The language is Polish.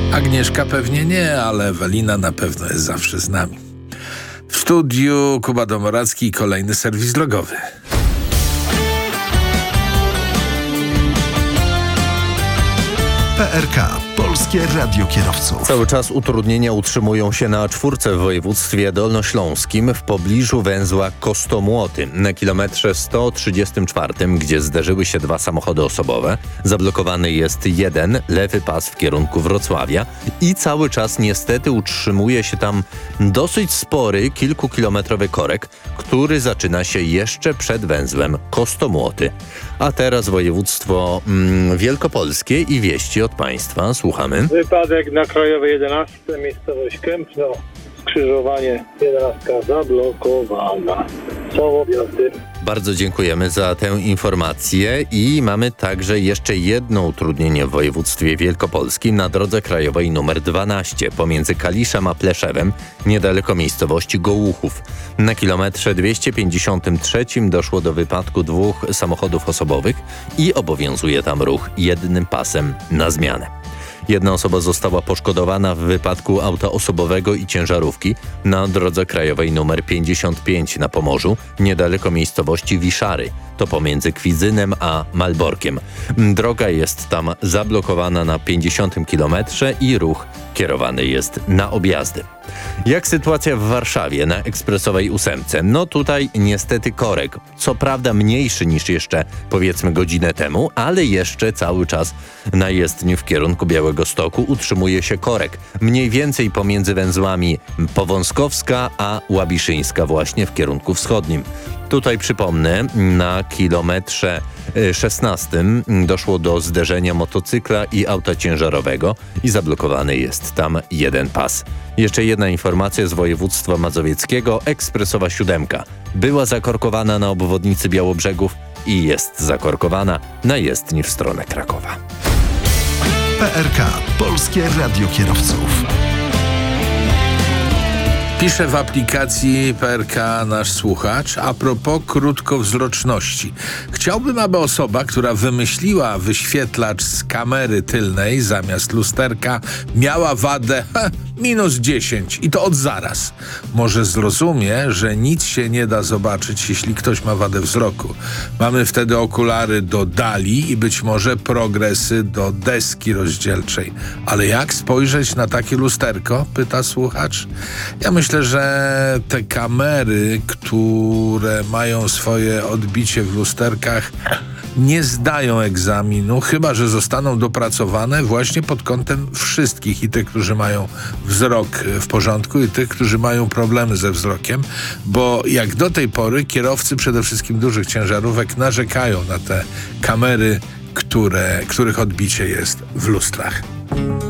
Agnieszka pewnie nie, ale Ewelina na pewno jest zawsze z nami. W studiu Kuba Domoracki i kolejny serwis drogowy. PRK. Polskie Radio Kierowców. Cały czas utrudnienia utrzymują się na A4 w województwie dolnośląskim w pobliżu węzła Kostomłoty. Na kilometrze 134, gdzie zderzyły się dwa samochody osobowe, zablokowany jest jeden lewy pas w kierunku Wrocławia i cały czas niestety utrzymuje się tam dosyć spory, kilkukilometrowy korek, który zaczyna się jeszcze przed węzłem Kostomłoty. A teraz województwo wielkopolskie i wieści od państwa. Słuchamy. Wypadek na Krajowej 11, miejscowość Kępno. Skrzyżowanie 11 zablokowana. Są objazdy. Bardzo dziękujemy za tę informację i mamy także jeszcze jedno utrudnienie w województwie wielkopolskim na drodze krajowej nr 12 pomiędzy Kaliszem a Pleszewem, niedaleko miejscowości Gołuchów. Na kilometrze 253 doszło do wypadku dwóch samochodów osobowych i obowiązuje tam ruch jednym pasem na zmianę. Jedna osoba została poszkodowana w wypadku auta osobowego i ciężarówki na drodze krajowej nr 55 na Pomorzu, niedaleko miejscowości Wiszary. To pomiędzy Kwidzynem a Malborkiem. Droga jest tam zablokowana na 50 km i ruch kierowany jest na objazdy. Jak sytuacja w Warszawie na ekspresowej 8? No tutaj niestety korek. Co prawda mniejszy niż jeszcze powiedzmy godzinę temu, ale jeszcze cały czas na jezdni w kierunku Białegostoku utrzymuje się korek. Mniej więcej pomiędzy węzłami Powązkowska a Łabiszyńska właśnie w kierunku wschodnim. Tutaj przypomnę, na kilometrze 16 doszło do zderzenia motocykla i auta ciężarowego i zablokowany jest tam jeden pas. Jeszcze jedna informacja z województwa mazowieckiego. Ekspresowa 7 była zakorkowana na obwodnicy Białobrzegów i jest zakorkowana na jezdni w stronę Krakowa. PRK. Polskie Radio Kierowców. Pisze w aplikacji PRK nasz słuchacz a propos krótkowzroczności. Chciałbym, aby osoba, która wymyśliła wyświetlacz z kamery tylnej zamiast lusterka, miała wadę -10 i to od zaraz. Może zrozumie, że nic się nie da zobaczyć, jeśli ktoś ma wadę wzroku. Mamy wtedy okulary do dali i być może progresy do deski rozdzielczej. Ale jak spojrzeć na takie lusterko? Pyta słuchacz. Ja myślę, że te kamery, które mają swoje odbicie w lusterkach, nie zdają egzaminu, chyba że zostaną dopracowane właśnie pod kątem wszystkich, i tych, którzy mają wzrok w porządku, i tych, którzy mają problemy ze wzrokiem, bo jak do tej pory kierowcy przede wszystkim dużych ciężarówek narzekają na te kamery, których odbicie jest w lustrach.